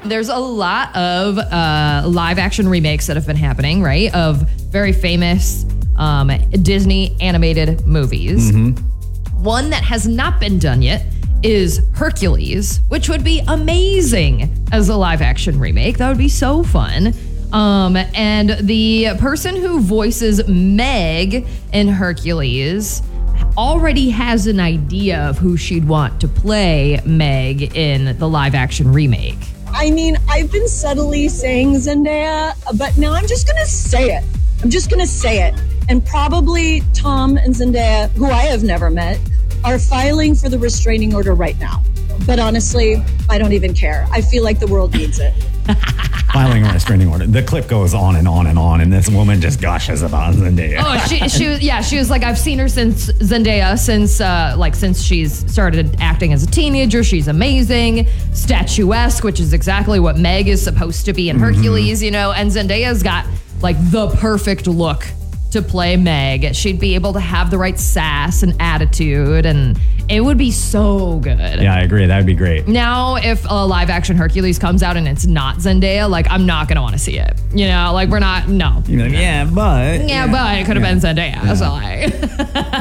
There's a lot of live action remakes that have been happening, right? Of very famous Disney animated movies. One that has not been done yet is Hercules, which would be amazing as a live action remake. That would be so fun. And the person who voices Meg in Hercules already has an idea of who she'd want to play Meg in the live action remake. I mean, I've been subtly saying Zendaya, but now I'm just going to say it. I'm just going to say it. And probably Tom and Zendaya, who I have never met, are filing for the restraining order right now. But honestly, I don't even care. I feel like the world needs it. Filing a restraining order. The clip goes on and on and on, and this woman just gushes about Zendaya. Oh, she was like, I've seen her since Zendaya, since she's started acting as a teenager. She's amazing, statuesque, which is exactly what Meg is supposed to be in Hercules, and Zendaya's got like the perfect look to play Meg. She'd be able to have the right sass and attitude, and it would be so good. Yeah, I agree. That would be great. Now, if a live action Hercules comes out and it's not Zendaya, like, I'm not going to want to see it. We're not, no. You're like, but Yeah, but it could have been Zendaya. Yeah. So like...